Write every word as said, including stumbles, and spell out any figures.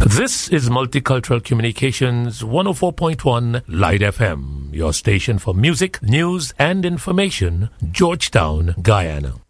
This is Multicultural Communications one oh four point one Light F M, your station for music, news and information, Georgetown, Guyana.